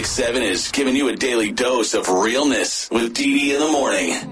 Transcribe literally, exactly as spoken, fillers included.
Seven is giving you a daily dose of realness with Dee Dee in the morning.